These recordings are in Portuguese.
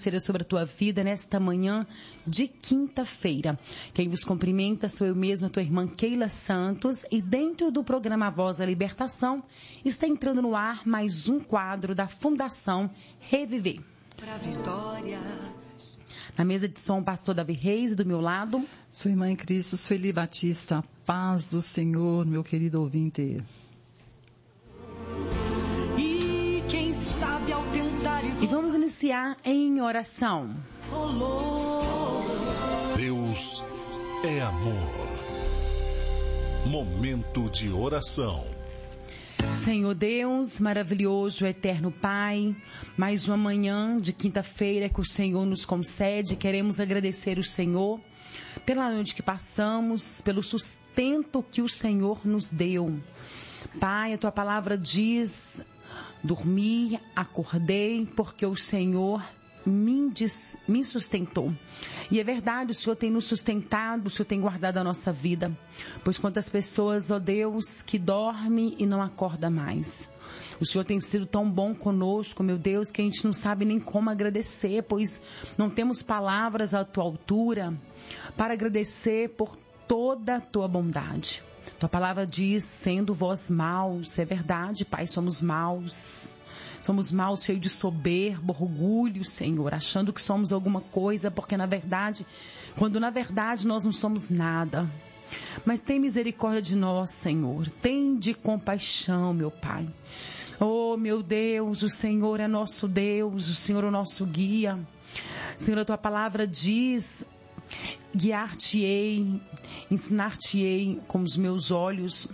financeira sobre a tua vida nesta manhã de quinta-feira. Quem vos cumprimenta sou eu mesma, tua irmã Keila Santos, e dentro do programa Voz da Libertação está entrando no ar mais um quadro da Fundação Reviver. Pra vitória. Na mesa de som, pastor Davi Reis, e do meu lado, sua irmã em Cristo, Sueli Batista. A paz do Senhor, meu querido ouvinte. E quem sabe ao tentar e vamos iniciar em oração. Deus é amor. Momento de oração. Senhor Deus, maravilhoso, eterno Pai, mais uma manhã de quinta-feira que o Senhor nos concede. Queremos agradecer o Senhor pela noite que passamos, pelo sustento que o Senhor nos deu. Pai, a Tua palavra diz: dormi, acordei, porque o Senhor me sustentou. E é verdade, o Senhor tem nos sustentado, o Senhor tem guardado a nossa vida. Pois quantas pessoas, ó Deus, que dorme e não acorda mais. O Senhor tem sido tão bom conosco, meu Deus, que a gente não sabe nem como agradecer, pois não temos palavras à Tua altura para agradecer por toda a Tua bondade. Tua palavra diz, sendo vós maus, é verdade, Pai, somos maus. Somos maus, cheios de soberba, orgulho, Senhor, achando que somos alguma coisa, porque quando na verdade nós não somos nada. Mas tem misericórdia de nós, Senhor. Tem de compaixão, meu Pai. Oh, meu Deus, o Senhor é nosso Deus, o Senhor é o nosso guia. Senhor, a Tua palavra diz: guiar-te-ei, ensinar-te-ei com os meus olhos.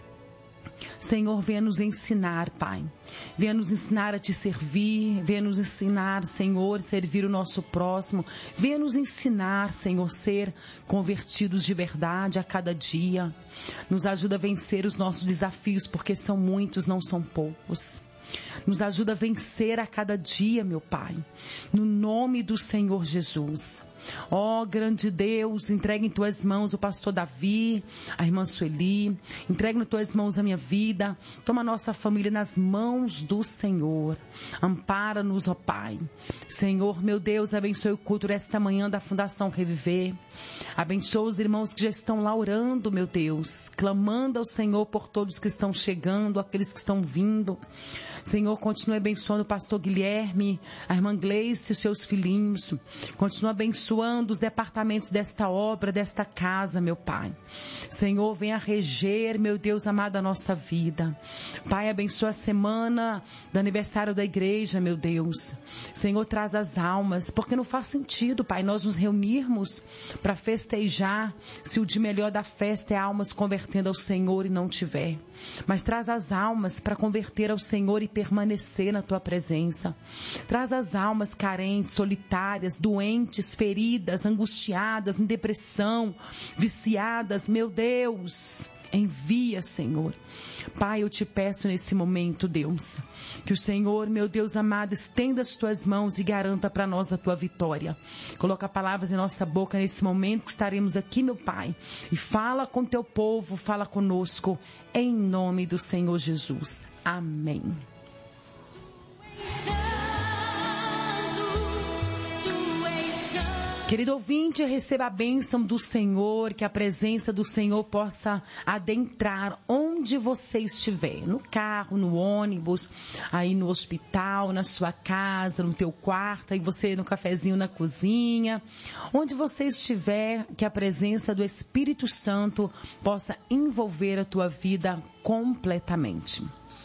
Senhor, venha nos ensinar, Pai. Venha nos ensinar a Te servir. Venha nos ensinar, Senhor, servir o nosso próximo. Venha nos ensinar, Senhor, ser convertidos de verdade a cada dia. Nos ajuda a vencer os nossos desafios, porque são muitos, não são poucos. Nos ajuda a vencer a cada dia, meu Pai. No nome do Senhor Jesus. Ó grande Deus, entregue em Tuas mãos o pastor Davi, a irmã Sueli. Entregue em Tuas mãos a minha vida. Toma a nossa família nas mãos do Senhor. Ampara-nos, ó Pai. Senhor, meu Deus, abençoe o culto desta manhã da Fundação Reviver. Abençoe os irmãos que já estão lá orando, meu Deus. Clamando ao Senhor por todos que estão chegando, aqueles que estão vindo. Senhor, continue abençoando o pastor Guilherme, a irmã Gleice e os seus filhinhos. Continue abençoando os departamentos desta obra, desta casa, meu Pai. Senhor, venha reger, meu Deus amado, a nossa vida. Pai, abençoa a semana do aniversário da igreja, meu Deus. Senhor, traz as almas, porque não faz sentido, Pai, nós nos reunirmos para festejar se o de melhor da festa é almas convertendo ao Senhor e não tiver. Mas traz as almas para converter ao Senhor e permanecer na Tua presença. Traz as almas carentes, solitárias, doentes, feridas, angustiadas, em depressão, viciadas. Meu Deus, envia, Senhor. Pai, eu Te peço nesse momento, Deus, que o Senhor, meu Deus amado, estenda as Tuas mãos e garanta para nós a Tua vitória. Coloca palavras em nossa boca nesse momento que estaremos aqui, meu Pai, e fala com Teu povo, fala conosco, em nome do Senhor Jesus. Amém. Querido ouvinte, receba a bênção do Senhor, que a presença do Senhor possa adentrar onde você estiver, no carro, no ônibus, aí no hospital, na sua casa, no teu quarto, aí você no cafezinho na cozinha, onde você estiver, que a presença do Espírito Santo possa envolver a tua vida completamente.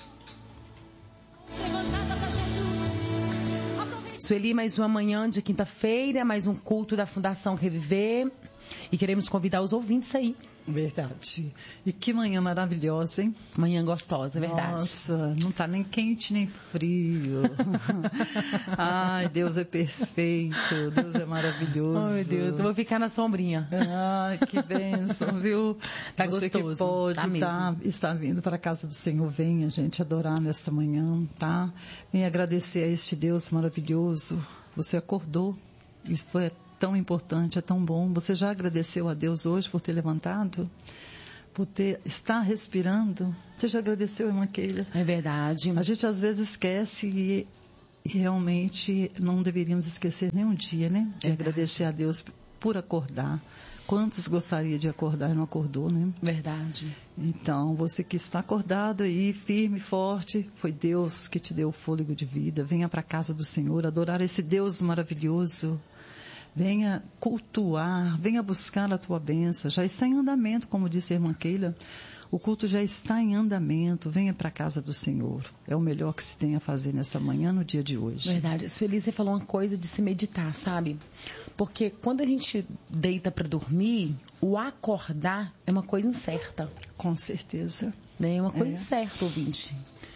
Sueli, mais uma manhã de quinta-feira, mais um culto da Fundação Reviver. E queremos convidar os ouvintes aí. Verdade. E que manhã maravilhosa, hein? Manhã gostosa, é verdade. Nossa, não tá nem quente nem frio. Ai, Deus é perfeito, Deus é maravilhoso. Ai, Deus, eu vou ficar na sombrinha. Ai, que bênção, viu? Tá você gostoso. Que pode estar vindo para a casa do Senhor, venha, gente, adorar nesta manhã, tá? Venha agradecer a este Deus maravilhoso. Você acordou, isso é tão importante, é tão bom. Você já agradeceu a Deus hoje por ter levantado? Por estar respirando? Você já agradeceu, irmã Keila? É verdade. A gente às vezes esquece E realmente não deveríamos esquecer nenhum dia, né? De agradecer a Deus por acordar. Quantos gostaria de acordar e não acordou, né? Verdade. Então, você que está acordado aí, firme, forte, foi Deus que te deu o fôlego de vida. Venha para a casa do Senhor, adorar esse Deus maravilhoso. Venha cultuar, venha buscar a tua bênção. Já está em andamento, como disse a irmã Keila. O culto já está em andamento. Venha para a casa do Senhor. É o melhor que se tem a fazer nessa manhã, no dia de hoje. Verdade. Sueli, você falou uma coisa de se meditar, sabe? Porque quando a gente deita para dormir, o acordar é uma coisa incerta. Com certeza. É uma coisa incerta, ouvinte.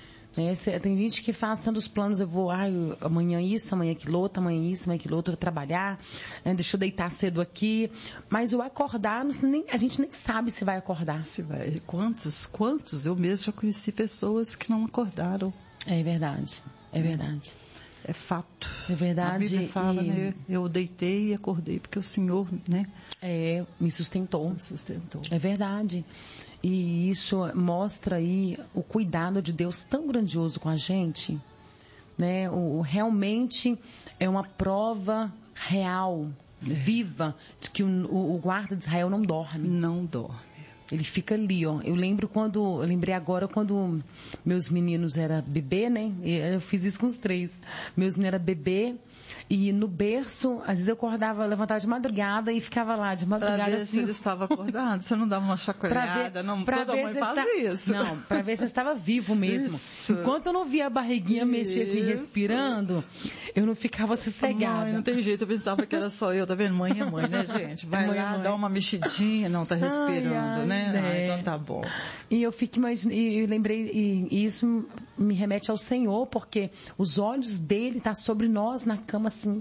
Tem gente que faz tantos planos, eu vou, amanhã isso, amanhã aquilo outro, amanhã isso, amanhã aquilo outro, eu vou trabalhar, deixa eu deitar cedo aqui. Mas o acordar, a gente nem sabe se vai acordar. Se vai. Quantos? Eu mesmo já conheci pessoas que não acordaram. É verdade, é verdade. É fato. É verdade. A Bíblia fala, né? Eu deitei e acordei, porque o Senhor, né? Me sustentou. Me sustentou. É verdade. E isso mostra aí o cuidado de Deus tão grandioso com a gente, né? Realmente é uma prova real, viva, de que o guarda de Israel não dorme. Não dorme. Ele fica ali, ó. Eu lembrei agora quando meus meninos eram bebê, né? Eu fiz isso com os 3. Meus meninos eram bebê e no berço, às vezes eu acordava, levantava de madrugada e ficava lá de madrugada. Pra ver assim, se ele estava acordado, você não dava uma chacoalhada, toda mãe faz isso. Não, pra ver se ele estava vivo mesmo. Isso. Enquanto eu não via a barriguinha mexer assim, respirando, eu não ficava sossegada. Mãe, não tem jeito, eu pensava que era só eu, tá vendo? Mãe é mãe, né, gente? Vai lá, dá uma mexidinha, não, tá respirando, né? Então tá bom. E eu fico imaginando, e eu lembrei, e isso me remete ao Senhor, porque os olhos dele estão sobre nós na cama assim,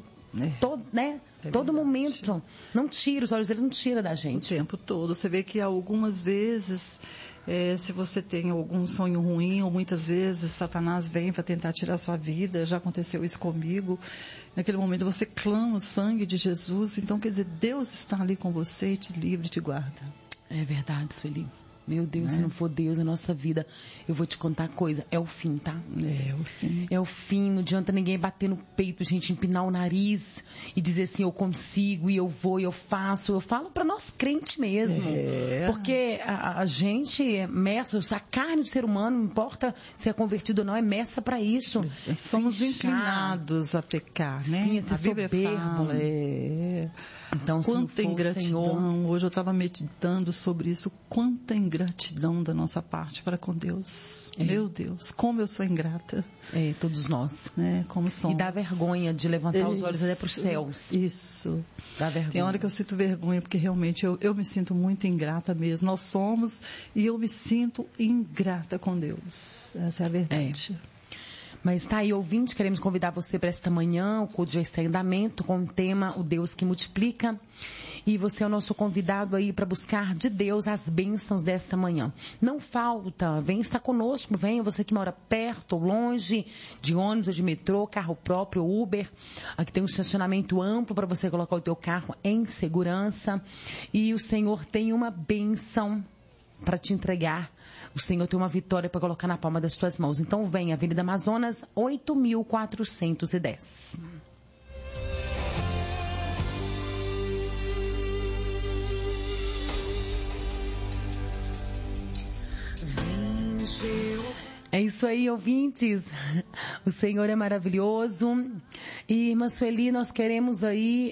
todo momento. Não tira, os olhos dele não tira da gente. O tempo todo. Você vê que algumas vezes, se você tem algum sonho ruim, ou muitas vezes Satanás vem para tentar tirar sua vida, já aconteceu isso comigo. Naquele momento você clama o sangue de Jesus, então quer dizer, Deus está ali com você e te livra e te guarda. É verdade, Sueli. Meu Deus, se não for Deus na nossa vida, eu vou te contar coisa. É o fim, tá? É o fim. É o fim. Não adianta ninguém bater no peito, gente, empinar o nariz e dizer assim, eu consigo, e eu vou, e eu faço. Eu falo para nós crentes mesmo. Porque a gente é mersa, a carne do ser humano, não importa se é convertido ou não, é mersa para isso. Somos inclinados a pecar, né? Sim, a Bíblia fala, Então, quanta ingratidão. Senhor... Hoje eu estava meditando sobre isso. Quanta ingratidão da nossa parte para com Deus. Meu Deus, como eu sou ingrata. Todos nós. Como somos. E dá vergonha de levantar os olhos até para os céus. Isso. Dá vergonha. Tem hora que eu sinto vergonha, porque realmente eu me sinto muito ingrata mesmo. Nós somos, e eu me sinto ingrata com Deus. Essa é a verdade. Mas tá aí, ouvinte, queremos convidar você para esta manhã, o culto já está em andamento, com o tema O Deus que Multiplica. E você é o nosso convidado aí para buscar de Deus as bênçãos desta manhã. Não falta, vem estar conosco, venha, você que mora perto ou longe, de ônibus ou de metrô, carro próprio, Uber. Aqui tem um estacionamento amplo para você colocar o teu carro em segurança. E o Senhor tem uma bênção para te entregar. O Senhor tem uma vitória para colocar na palma das tuas mãos. Então vem, Avenida Amazonas, 8.410. É isso aí, ouvintes. O Senhor é maravilhoso. E, irmã Sueli, nós queremos aí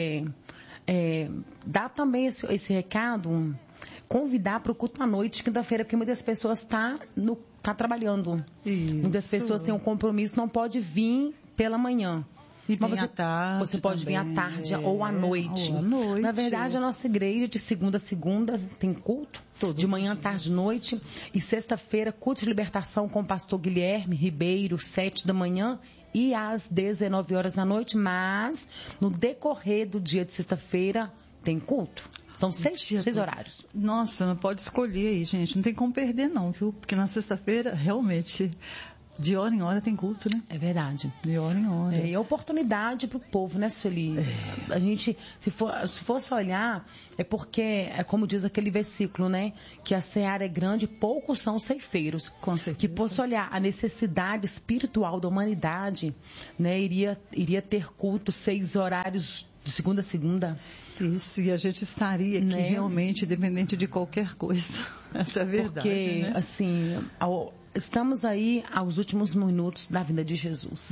dar também esse recado, convidar para o culto à noite, quinta-feira, porque muitas pessoas estão trabalhando. Isso. Muitas pessoas têm um compromisso, não pode vir pela manhã. E mas você pode vir à tarde ou à noite. Ou à noite. Na verdade, a nossa igreja de segunda a segunda tem culto. Todos de manhã, tarde e noite. E sexta-feira, culto de libertação com o pastor Guilherme Ribeiro, 7 da manhã e às 19 horas da noite. Mas, no decorrer do dia de sexta-feira, tem culto. São 6 horários. Nossa, não pode escolher aí, gente. Não tem como perder não, viu? Porque na sexta-feira, realmente, De hora em hora tem culto, né? É verdade. De hora em hora. É oportunidade para o povo, né, Sueli? A gente, se fosse olhar, é porque, é como diz aquele versículo, né? Que a seara é grande, poucos são os ceifeiros. Com certeza. Que fosse olhar a necessidade espiritual da humanidade, né? Iria ter culto 6 horários de segunda a segunda. Isso, e a gente estaria aqui, né, realmente independente de qualquer coisa. Essa é a verdade. Porque, né? assim, estamos aí aos últimos minutos da vida de Jesus.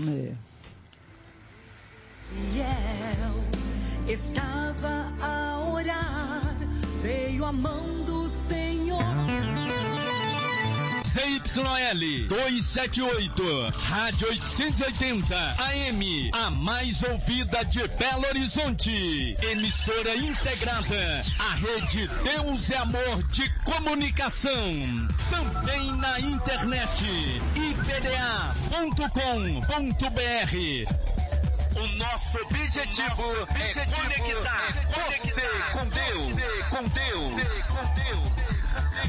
Estava a orar, veio a mão do Senhor. ZYL 278, Rádio 880 AM, a mais ouvida de Belo Horizonte. Emissora integrada à rede Deus e Amor de Comunicação. Também na internet, ipda.com.br. O nosso objetivo é conectar você com Deus.